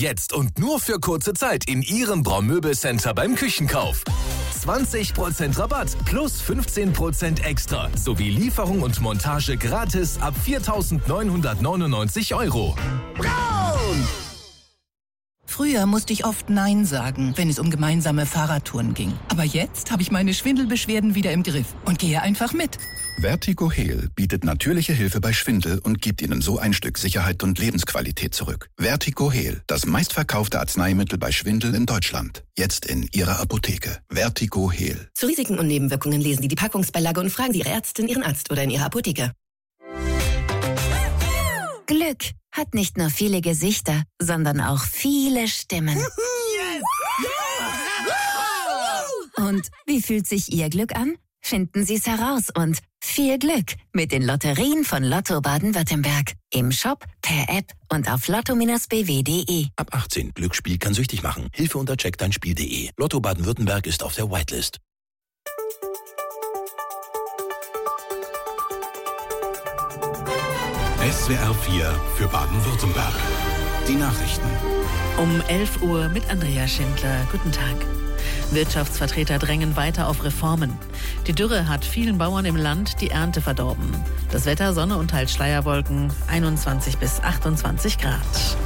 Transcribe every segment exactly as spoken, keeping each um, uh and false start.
Jetzt und nur für kurze Zeit in Ihrem Braun Möbelcenter beim Küchenkauf. zwanzig Prozent Rabatt plus fünfzehn Prozent extra sowie Lieferung und Montage gratis ab viertausendneunhundertneunundneunzig Euro. Braun! Früher musste ich oft Nein sagen, wenn es um gemeinsame Fahrradtouren ging. Aber jetzt habe ich meine Schwindelbeschwerden wieder im Griff und gehe einfach mit. Vertigo Heal bietet natürliche Hilfe bei Schwindel und gibt Ihnen so ein Stück Sicherheit und Lebensqualität zurück. Vertigo Heal, das meistverkaufte Arzneimittel bei Schwindel in Deutschland. Jetzt in Ihrer Apotheke. Vertigo Heal. Zu Risiken und Nebenwirkungen lesen Sie die Packungsbeilage und fragen Sie Ihre Ärztin, Ihren Arzt oder in Ihrer Apotheke. Glück hat nicht nur viele Gesichter, sondern auch viele Stimmen. Und wie fühlt sich Ihr Glück an? Finden Sie es heraus und viel Glück mit den Lotterien von Lotto Baden-Württemberg. Im Shop, per App und auf lotto Bindestrich b w punkt d e. Ab achtzehn. Glücksspiel kann süchtig machen. Hilfe unter check dein spiel punkt d e. Lotto Baden-Württemberg ist auf der Whitelist. S W R vier für Baden-Württemberg. Die Nachrichten. Um elf Uhr mit Andrea Schindler. Guten Tag. Wirtschaftsvertreter drängen weiter auf Reformen. Die Dürre hat vielen Bauern im Land die Ernte verdorben. Das Wetter, Sonne und teils Schleierwolken, einundzwanzig bis achtundzwanzig Grad.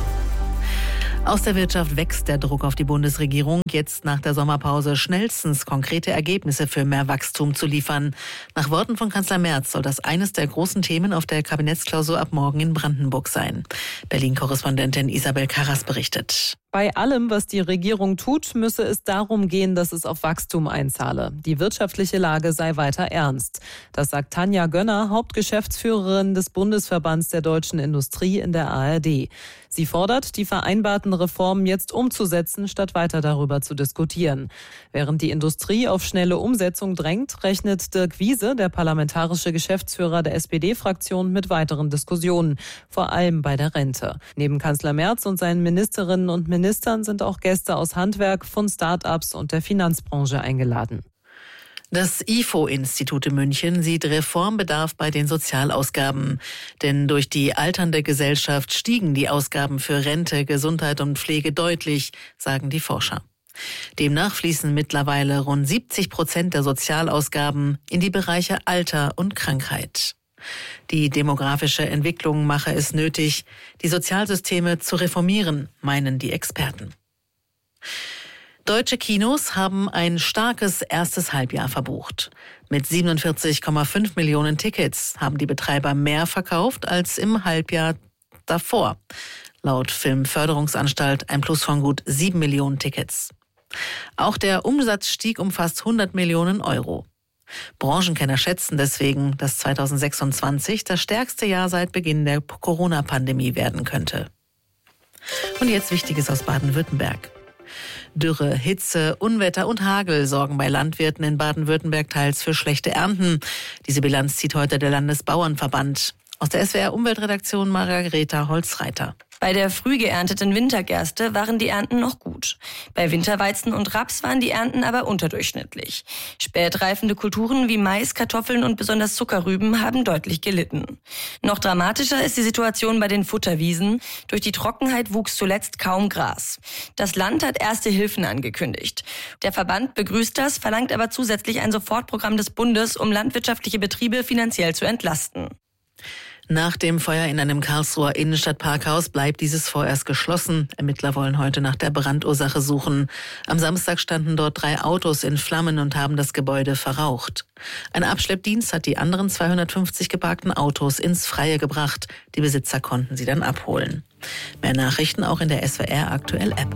Aus der Wirtschaft wächst der Druck auf die Bundesregierung, jetzt nach der Sommerpause schnellstens konkrete Ergebnisse für mehr Wachstum zu liefern. Nach Worten von Kanzler Merz soll das eines der großen Themen auf der Kabinettsklausur ab morgen in Brandenburg sein. Berlin-Korrespondentin Isabel Karras berichtet. Bei allem, was die Regierung tut, müsse es darum gehen, dass es auf Wachstum einzahle. Die wirtschaftliche Lage sei weiter ernst. Das sagt Tanja Gönner, Hauptgeschäftsführerin des Bundesverbands der deutschen Industrie in der A R D. Sie fordert, die vereinbarten Reformen jetzt umzusetzen, statt weiter darüber zu diskutieren. Während die Industrie auf schnelle Umsetzung drängt, rechnet Dirk Wiese, der parlamentarische Geschäftsführer der S P D-Fraktion, mit weiteren Diskussionen, vor allem bei der Rente. Neben Kanzler Merz und seinen Ministerinnen und Ministern sind auch Gäste aus Handwerk, von Start-ups und der Finanzbranche eingeladen. Das I F O-Institut in München sieht Reformbedarf bei den Sozialausgaben. Denn durch die alternde Gesellschaft stiegen die Ausgaben für Rente, Gesundheit und Pflege deutlich, sagen die Forscher. Demnach fließen mittlerweile rund siebzig Prozent der Sozialausgaben in die Bereiche Alter und Krankheit. Die demografische Entwicklung mache es nötig, die Sozialsysteme zu reformieren, meinen die Experten. Deutsche Kinos haben ein starkes erstes Halbjahr verbucht. Mit siebenundvierzig Komma fünf Millionen Tickets haben die Betreiber mehr verkauft als im Halbjahr davor. Laut Filmförderungsanstalt ein Plus von gut sieben Millionen Tickets. Auch der Umsatz stieg um fast hundert Millionen Euro. Branchenkenner schätzen deswegen, dass zweitausendsechsundzwanzig das stärkste Jahr seit Beginn der Corona-Pandemie werden könnte. Und jetzt Wichtiges aus Baden-Württemberg. Dürre, Hitze, Unwetter und Hagel sorgen bei Landwirten in Baden-Württemberg teils für schlechte Ernten. Diese Bilanz zieht heute der Landesbauernverband. Aus der S W R-Umweltredaktion Margareta Holzreiter. Bei der früh geernteten Wintergerste waren die Ernten noch gut. Bei Winterweizen und Raps waren die Ernten aber unterdurchschnittlich. Spätreifende Kulturen wie Mais, Kartoffeln und besonders Zuckerrüben haben deutlich gelitten. Noch dramatischer ist die Situation bei den Futterwiesen. Durch die Trockenheit wuchs zuletzt kaum Gras. Das Land hat erste Hilfen angekündigt. Der Verband begrüßt das, verlangt aber zusätzlich ein Sofortprogramm des Bundes, um landwirtschaftliche Betriebe finanziell zu entlasten. Nach dem Feuer in einem Karlsruher Innenstadtparkhaus bleibt dieses vorerst geschlossen. Ermittler wollen heute nach der Brandursache suchen. Am Samstag standen dort drei Autos in Flammen und haben das Gebäude verraucht. Ein Abschleppdienst hat die anderen zweihundertfünfzig geparkten Autos ins Freie gebracht. Die Besitzer konnten sie dann abholen. Mehr Nachrichten auch in der S W R Aktuell App.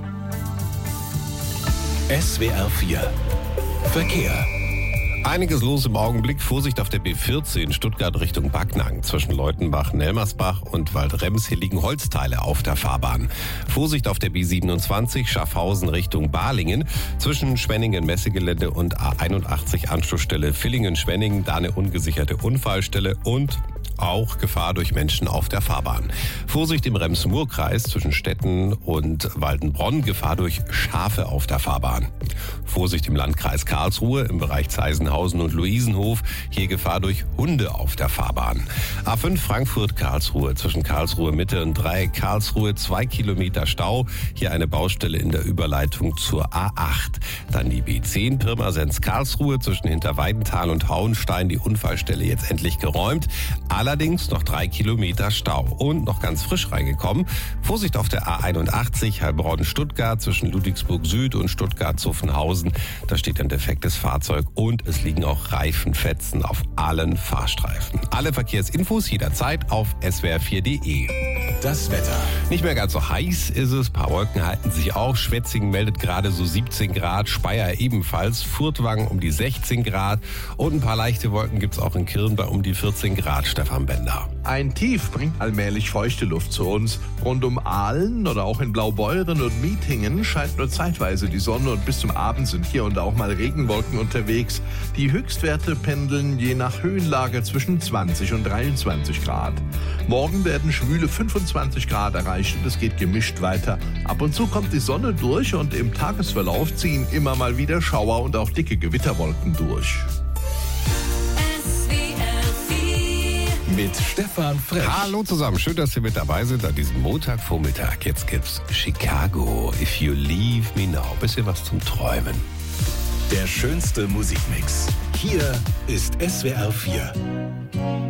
S W R vier Verkehr. Einiges los im Augenblick. Vorsicht auf der B vierzehn Stuttgart Richtung Backnang. Zwischen Leutenbach, Nelmersbach und Waldrems. Hier liegen Holzteile auf der Fahrbahn. Vorsicht auf der B siebenundzwanzig Schaffhausen Richtung Balingen. Zwischen Schwenningen-Messegelände und A einundachtzig Anschlussstelle Villingen-Schwenningen. Da eine ungesicherte Unfallstelle. Und Auch Gefahr durch Menschen auf der Fahrbahn. Vorsicht im Rems-Murr-Kreis zwischen Stetten und Waldenbronn. Gefahr durch Schafe auf der Fahrbahn. Vorsicht im Landkreis Karlsruhe im Bereich Zeisenhausen und Luisenhof. Hier Gefahr durch Hunde auf der Fahrbahn. A fünf Frankfurt-Karlsruhe zwischen Karlsruhe Mitte und Dreieck Karlsruhe. Zwei Kilometer Stau. Hier eine Baustelle in der Überleitung zur A acht. Dann die B zehn Pirmasens-Karlsruhe zwischen Hinterweidenthal und Hauenstein. Die Unfallstelle jetzt endlich geräumt. Allerdings noch drei Kilometer Stau. Und noch ganz frisch reingekommen. Vorsicht auf der A einundachtzig Heilbronn-Stuttgart zwischen Ludwigsburg Süd und Stuttgart-Zuffenhausen. Da steht ein defektes Fahrzeug und es liegen auch Reifenfetzen auf allen Fahrstreifen. Alle Verkehrsinfos jederzeit auf S W R vier punkt de. Das Wetter. Nicht mehr ganz so heiß ist es. Ein paar Wolken halten sich auch. Schwetzingen meldet gerade so siebzehn Grad. Speyer ebenfalls. Furtwangen um die sechzehn Grad. Und ein paar leichte Wolken gibt es auch in Kirn bei um die vierzehn Grad. Stefan Bender. Ein Tief bringt allmählich feuchte Luft zu uns. Rund um Aalen oder auch in Blaubeuren und Mietingen scheint nur zeitweise die Sonne und bis zum Abend sind hier und da auch mal Regenwolken unterwegs. Die Höchstwerte pendeln je nach Höhenlage zwischen zwanzig und dreiundzwanzig Grad. Morgen werden schwüle fünfundzwanzig Grad erreicht und es geht gemischt weiter. Ab und zu kommt die Sonne durch und im Tagesverlauf ziehen immer mal wieder Schauer und auch dicke Gewitterwolken durch. Mit Stefan Frech. Hallo zusammen, schön, dass ihr mit dabei sind an diesem Montagvormittag. Jetzt gibt's Chicago, If You Leave Me Now. Bisschen was zum Träumen. Der schönste Musikmix. Hier ist S W R vier.